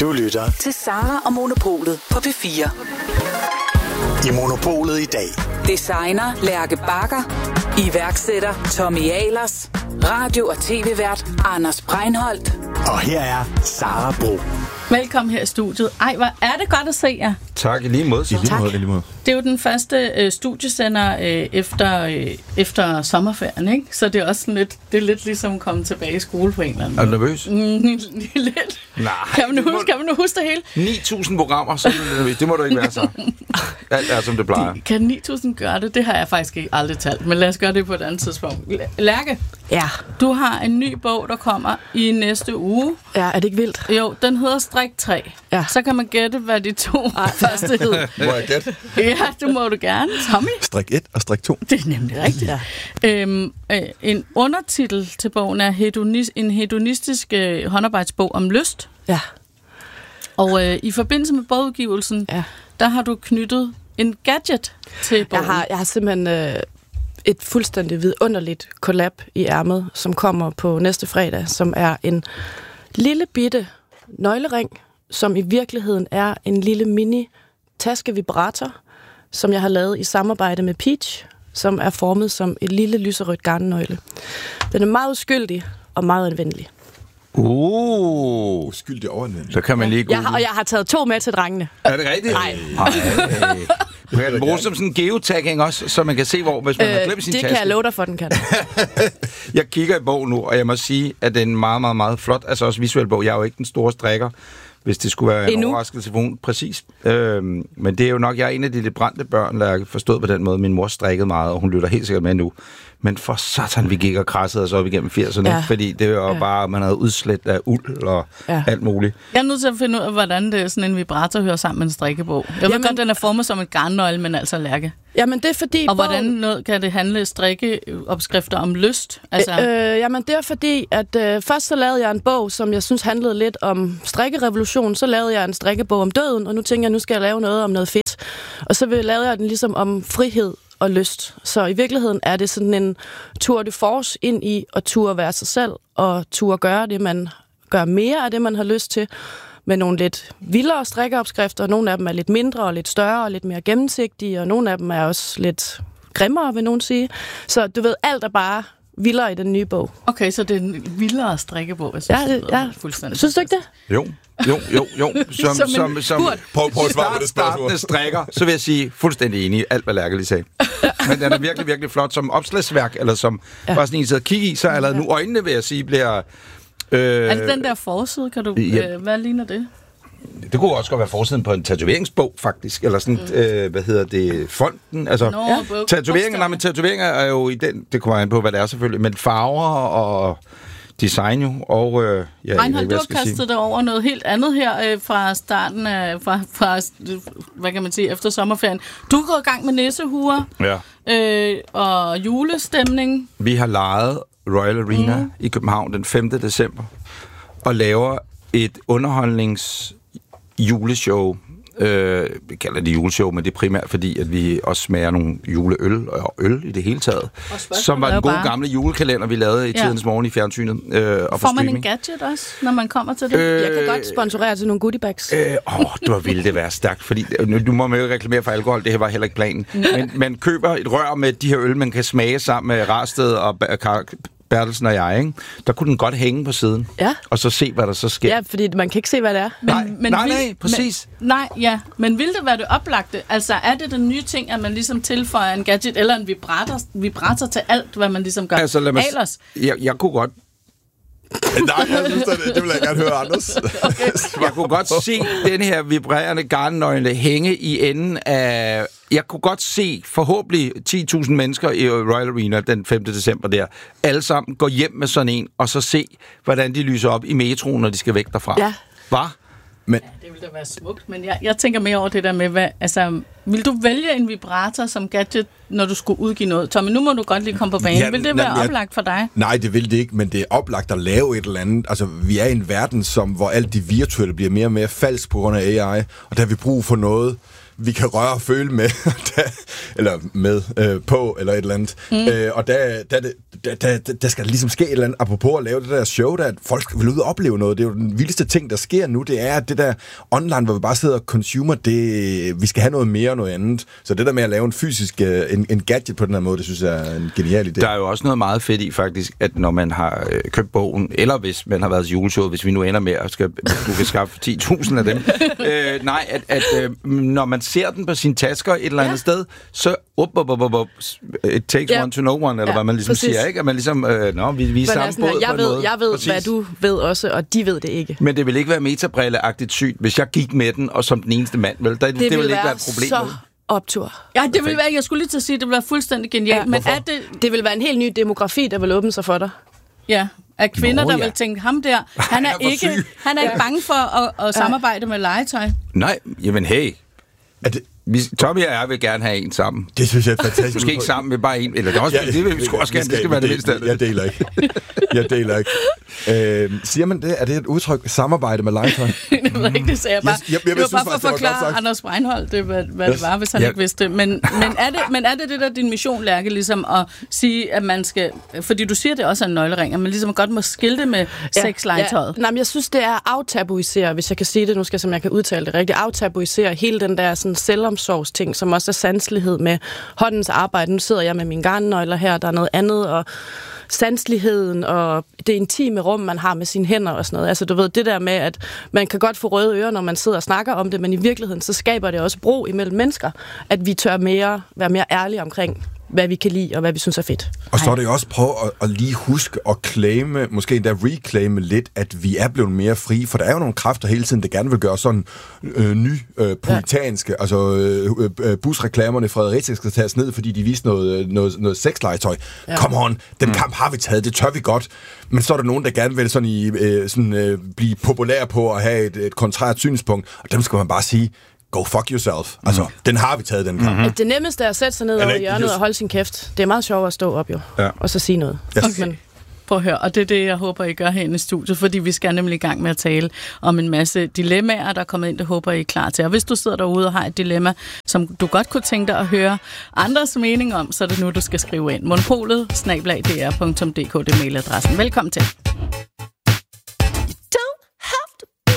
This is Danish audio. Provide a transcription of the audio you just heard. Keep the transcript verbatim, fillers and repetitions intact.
Du lytter til Sara og Monopolet på P fire. I Monopolet i dag. Designer Lærke Bagger. Iværksætter Tommy Ahlers. Radio- og tv-vært Anders Breinholt. Og her er Sara Bro. Velkommen her i studiet. Ej, hvor er det godt at se jer. Tak, i lige måde. I lige måde, i lige måde. Det er jo den første øh, studiesender øh, efter, øh, efter sommerferien, ikke? Så det er også sådan lidt, det er lidt ligesom at komme tilbage i skole på en eller anden Er måde. du nervøs? Mm, lidt. Nej. Kan man, nu huske, kan man nu huske det hele? ni tusind programmer, så er du nervøs. Det må du ikke være så. Alt er, som det plejer. Kan ni tusind gøre det? Det har jeg faktisk ikke aldrig talt, men lad os gøre det på et andet tidspunkt. Lærke, Ja. du har en ny bog, der kommer i næste uge. Ja, er det ikke vildt? Jo, den hedder Strik tre. Ja. Så kan man gætte, hvad de to første hed. Må jeg gætte? Ja, det må du gerne. Tommy? Strik et og strik to. Det er nemlig rigtigt. Ja. Øhm, øh, en undertitel til bogen er hedonis- en hedonistisk øh, håndarbejdsbog om lyst. Ja. Og øh, i forbindelse med bogudgivelsen, Ja. der har du knyttet en gadget til bogen. Jeg har, jeg har simpelthen øh, et fuldstændig vidunderligt collab i ærmet, som kommer på næste fredag, som er en lille bitte nøglering, som i virkeligheden er en lille mini taskevibrator, som jeg har lavet i samarbejde med Peach, som er formet som et lille lyserødt garnnøgle. Den er meget uskyldig og meget anvendelig. Uh, Uskyldig overanvendt. så kan man lige gå. Jeg har, og jeg har taget to med til drengene. Er det rigtigt? Nej. Nej. Du kan den bruge som sådan en geotagging også, så man kan se, hvor hvis man øh, har glemt sin det taske. kan jeg love dig for, den kan. Jeg kigger i bogen nu, og jeg må sige, at det er en meget, meget, meget flot, altså også visuel bog. Jeg er jo ikke den store strikker, hvis det skulle være en Endnu. overraskelse for hun. Præcis. Øhm, men det er jo nok, jeg er en af de lidt brændte børn, der jeg forstod på den måde. Min mor strikkede meget, og hun lytter helt sikkert med nu. Men for satan, vi gik og krassede os op igennem firserne, Ja. fordi det var Ja. bare, man havde udslet af uld og Ja. alt muligt. Jeg er nødt til at finde ud af, hvordan det er sådan en vibrator hører sammen med en strikkebog. Jeg ved Jamen- godt, den er formet som en garnnøgle, men altså Lærke. Jamen, det er fordi... Og bogen- hvordan noget kan det handle strikkeopskrifter om lyst? Altså, Øh, jamen, det er fordi, at øh, først så lavede jeg en bog, som jeg synes handlede lidt om strikkerevolution. Så lavede jeg en strikkebog om døden, og nu tænker jeg, nu skal jeg lave noget om noget fedt. Og så lavede jeg den ligesom om frihed og lyst. Så i virkeligheden er det sådan en tour de force ind i at turde være sig selv, og turde gøre det, man gør mere af det, man har lyst til, med nogle lidt vildere strikkeopskrifter. Nogle af dem er lidt mindre og lidt større og lidt mere gennemsigtige, og nogle af dem er også lidt grimmere, vil nogen sige. Så du ved, alt er bare vildere i den nye bog. okay, så det er en vildere strikkebog. Jeg Ja, synes, det, lyder ja. fuldstændig. Synes du ikke det? Jo, jo, jo, jo. Som, Som en som, som, burt. Prøv, prøv at svare på det spørgsmål. startende strikker, så vil jeg sige fuldstændig enig i alt, hvad Lærke lige sagde. Men den er virkelig, virkelig flot som opslagsværk, eller som ja. bare sådan en, sidder og kigge i, så allerede nu øjnene, vil jeg sige, bliver... Øh, Er det den der forside, kan du... Ja. Øh, hvad ligner det? Det kunne også godt være forsiden på en tatoveringsbog, faktisk. Eller sådan, mm. øh, hvad hedder det, fonten. Altså, Nå, ja. bog- tatoveringer, nej, men tatoveringer er jo i den, det kommer an på, hvad det er selvfølgelig, men farver og design jo, og øh, ja, Reinhold, du jeg har kastet dig over noget helt andet her øh, fra starten af, fra, fra, hvad kan man sige, efter sommerferien. Du er gået i gang med næsehuer Ja. øh, og julestemning. Vi har lejet Royal Arena mm. i København den femte december og laver et underholdnings juleshow. Øh, vi kalder det juleshow, men det er primært fordi, at vi også smager nogle juleøl og øl i det hele taget. Som var er jo den gode bare- gamle julekalender, vi lavede i Ja. tidens morgen i fjernsynet øh, og på Får man streaming. en gadget også, når man kommer til det? Øh, Jeg kan godt sponsorere til nogle goodiebags. Øh, åh, det var vildt det være stærkt, fordi nu, nu må man jo ikke reklamere for alkohol, det her var heller ikke planen. Men man køber et rør med de her øl, man kan smage sammen med Rarsted og Bertelsen og jeg, ikke? Der kunne den godt hænge på siden, Ja. og så se, hvad der så sker. Ja, fordi man kan ikke se, hvad det er. Nej, nej, vil- nej, præcis. Men, nej, ja, men vil det være det oplagte? Altså, er det den nye ting, at man ligesom tilføjer en gadget eller en vibrator, vibrator til alt, hvad man ligesom gør? Altså, lad mig, Ellers, jeg, jeg kunne godt Nej, jeg synes, det, det vil jeg gerne høre, Anders. Jeg kunne godt se den her vibrerende garnnøgle hænge i enden af... Jeg kunne godt se forhåbentlig ti tusind mennesker i Royal Arena den femte december der. Alle sammen går hjem med sådan en, og så se, hvordan de lyser op i metroen, når de skal væk derfra. Ja. Hvad? Men det ville da være smukt, men jeg, jeg tænker mere over det der med, hvad, altså, vil du vælge en vibrator som gadget, når du skulle udgive noget? Tommy, nu må du godt lige komme på banen. Ja, Vil det nej, være jeg- oplagt for dig? nej, det vil det ikke, men det er oplagt at lave et eller andet. Altså, vi er i en verden, som, hvor alt det virtuelle bliver mere og mere falsk på grund af A I, og der har vi brug for noget, vi kan røre og føle med, eller med øh, på, eller et eller andet. Mm. Øh, og der, der, der, der, der skal ligesom ske et eller andet, apropos at lave det der show, der at folk vil ud og opleve noget. Det er jo den vildeste ting, der sker nu, det er, at det der online, hvor vi bare sidder og consumer, det, vi skal have noget mere og noget andet. Så det der med at lave en fysisk, en, en gadget på den her måde, det synes jeg er en genial idé. Der er jo også noget meget fedt i faktisk, at når man har øh, købt bogen, eller hvis man har været til juleshowet, hvis vi nu ender med at skal, du kan skaffe ti tusind af dem. øh, nej, at, at øh, når man ser den på sine tasker et eller andet ja. sted, så up, up, up, up, up, it takes ja. one to know one, eller ja, hvad man ligesom præcis. siger, ikke? At man ligesom, øh, nå, vi, vi er samme båd jeg på en ved, måde. Jeg ved, præcis. Hvad du ved også, og de ved det ikke. Men det vil ikke være metabrille-agtigt sygt, hvis jeg gik med den, og som den eneste mand, vel? Der, det, det vil ikke være et problem. Så optur. Ja, det vil være, jeg skulle lige til at sige, det vil være fuldstændig genialt. Ja, men er det... det vil være en helt ny demografi, der vil åbne sig for dig. Ja, af kvinder, Nå, der ja. vil tænke, ham der, han er, han er ikke, han er ikke bange for at, at samarbejde med legetøj. Nej, jamen hey. Er det... Vi, Tommy og jeg vil gerne have en sammen. Det synes jeg er fantastisk. Måske ikke sammen med bare en, eller det, også, ja, det vil vi sgu også gerne, det skal være det mindste af det. Jeg deler ikke. Jeg deler ikke. Øh, siger man det? Er det et udtryk, samarbejde med legetøj? Det ved ikke, det sagde jeg bare. Jeg, jeg, jeg, det var jeg bare for at forklare Anders Breinholt, det, hvad, hvad yes. det var, hvis han ja. ikke vidste det. Men, men, er det. men er det det der din mission, Lærke, ligesom at sige, at man skal... Fordi du siger, det også er en nøglering, at man ligesom godt må skilte med ja, sexlegetøjet. Ja. Nej, men jeg synes, det er aftabuisere, hvis jeg kan sige det, nu skal jeg, som jeg kan udtale det rigtigt, aftabuisere hele den der sådan selvomsorgsting, som også er sanselighed med håndens arbejde. Nu sidder jeg med mine garnnøgler her, der er noget andet, og sanseligheden og det intime rum, man har med sine hænder og sådan noget. Altså, du ved, det der med, at man kan godt få røde ører, når man sidder og snakker om det, men i virkeligheden, så skaber det også bro imellem mennesker, at vi tør mere, være mere ærlige omkring, hvad vi kan lide, og hvad vi synes er fedt. Og så er det jo også prøve at, at lige huske at claime, måske endda reclaime lidt, at vi er blevet mere frie, for der er jo nogle kræfter hele tiden, der gerne vil gøre sådan øh, ny øh, puritanske, ja. altså øh, øh, busreklamerne i Fredericia skal tages ned, fordi de viste noget, noget, noget sexlegetøj. Ja. Come on, den mm. kamp har vi taget, det tør vi godt. Men så er der nogen, der gerne vil sådan i, øh, sådan, øh, blive populær på at have et, et kontrært synspunkt, og dem skal man bare sige, go fuck yourself. Altså, mm. den har vi taget, den kamp. Mm-hmm. Det nemmeste er at sætte sig ned over hjørnet just... og holde sin kæft. Det er meget sjovt at stå op, jo. Ja. Og så sige noget. Yes. Okay. Men prøv at høre, og det er det, jeg håber, I gør herinde i studiet, fordi vi skal nemlig i gang med at tale om en masse dilemmaer, der er kommet ind, det håber I er klar til. Og hvis du sidder derude og har et dilemma, som du godt kunne tænke dig at høre andres mening om, så er det nu, du skal skrive ind. Monopolet, snabel-a d r punktum d k, det er mailadressen. Velkommen til.